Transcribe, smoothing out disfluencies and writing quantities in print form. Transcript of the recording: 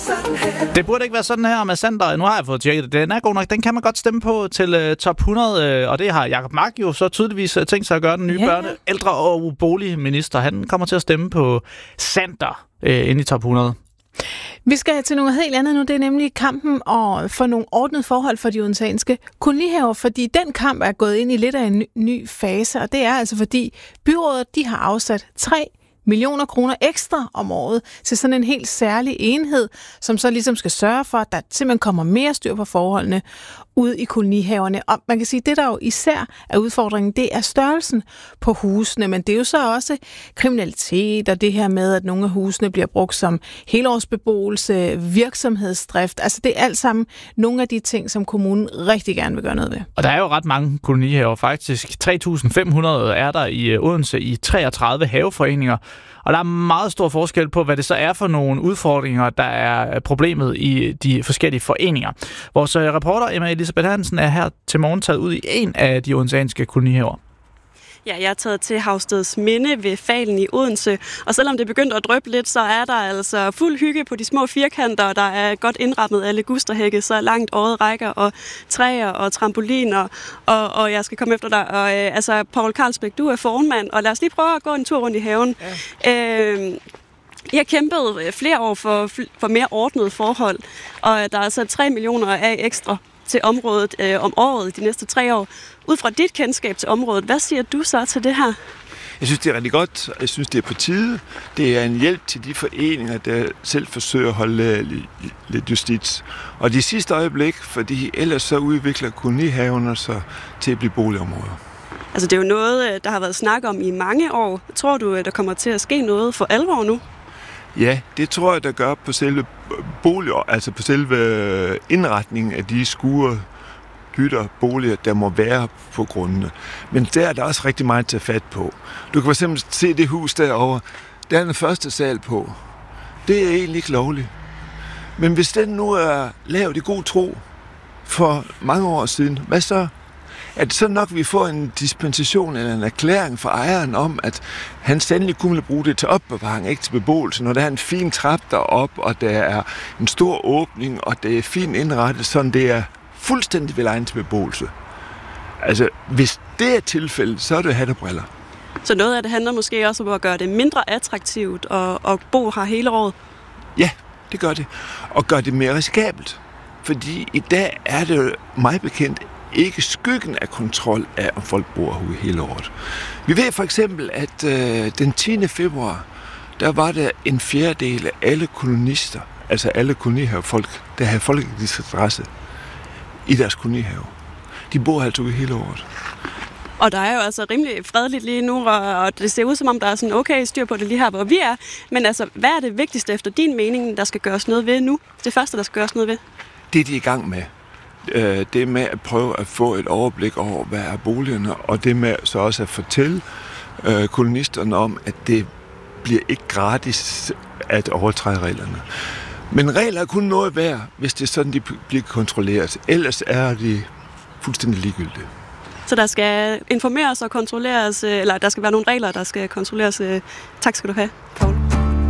Det burde ikke være sådan her med Sander. Nu har jeg fået tjekket det. Den er god nok. Den kan man godt stemme på til top 100. Og det har Jacob Mark jo så tydeligvis tænkt sig at gøre. Den nye ældre- og boligminister. Han kommer til at stemme på Sander inde i top 100. Vi skal til noget helt andet nu. Det er nemlig kampen for nogle ordnede forhold for de odenseanske kolonihaver, fordi den kamp er gået ind i lidt af en ny fase, og det er altså fordi byrådet de har afsat 3 millioner kroner ekstra om året til sådan en helt særlig enhed, som så ligesom skal sørge for, at der simpelthen kommer mere styr på forholdene ude i kolonihaverne. Og man kan sige, at det der jo især er udfordringen, det er størrelsen på husene, men det er jo så også kriminalitet og det her med, at nogle af husene bliver brugt som helårsbeboelse, virksomhedsdrift. Altså det er alt sammen nogle af de ting, som kommunen rigtig gerne vil gøre noget ved. Og der er jo ret mange kolonihaver faktisk. 3.500 er der i Odense i 33 haveforeninger. Og der er meget stor forskel på, hvad det så er for nogle udfordringer, der er problemet i de forskellige foreninger. Vores reporter Emma Elisabeth Hansen er her til morgen taget ud i en af de odenseanske kolonihaver. Ja, jeg er taget til Havsteds Minde ved Falen i Odense, og selvom det begyndte at dryppe lidt, så er der altså fuld hygge på de små firkanter, der er godt indrammet af ligusterhække, så langt året rækker, og træer og trampoliner, og jeg skal komme efter dig. Og altså, Paul Carlsbæk, du er formand, og lad os lige prøve at gå en tur rundt i haven. Ja. Jeg har kæmpet flere år for mere ordnede forhold, og der er altså 3 millioner af ekstra til området om året de næste 3 år. Ud fra dit kendskab til området, hvad siger du så til det her? Jeg synes, det er rigtig godt. Jeg synes, det er på tide. Det er en hjælp til de foreninger, der selv forsøger at holde lidt justits. Og de sidste øjeblik, fordi ellers så udvikler kolonihaverne sig til at blive boligområder. Altså det er jo noget, der har været snak om i mange år. Tror du, der kommer til at ske noget for alvor nu? Ja, det tror jeg, der gør på selve boliger, altså på selve indretningen af de skure, hytter, boliger, der må være på grundene. Men der er der også rigtig meget at tage fat på. Du kan fx se det hus derovre. Der er den første sal på. Det er egentlig ikke lovligt. Men hvis den nu er lavet i god tro for mange år siden, hvad så? Er det så nok, vi får en dispensation eller en erklæring fra ejeren om, at han sandelig kunne bruge det til opbevaring, ikke til beboelse, når der er en fin trap derop, og der er en stor åbning, og det er fint indrettet, sådan det er fuldstændig velegnet til beboelse. Altså, hvis det er tilfældet, så er det hattebriller. Så noget af det handler måske også om at gøre det mindre attraktivt at bo her hele året? Ja, det gør det. Og gør det mere risikabelt. Fordi i dag er det meget bekendt ikke skyggen af kontrol af, om folk bor herude hele året. Vi ved for eksempel, at den 10. februar, der var der 1/4 af alle kolonister, altså alle kolonihavefolk, der havde folkelig adresse i deres kolonihave. De bor altså ude hele året. Og der er jo altså rimelig fredeligt lige nu, og det ser ud som om, der er sådan okay styr på det lige her, hvor vi er. Men altså, hvad er det vigtigste efter din mening, der skal gøres noget ved nu? Det første, der skal gøres noget ved? Det er de i gang med. Det med at prøve at få et overblik over, hvad er boligerne, og det med så også at fortælle kolonisterne om, at det bliver ikke gratis at overtræde reglerne. Men regler er kun noget værd, hvis det er sådan, de bliver kontrolleret. Ellers er de fuldstændig ligegyldige. Så der skal informeres og kontrolleres, eller der skal være nogle regler, der skal kontrolleres. Tak skal du have, Paul.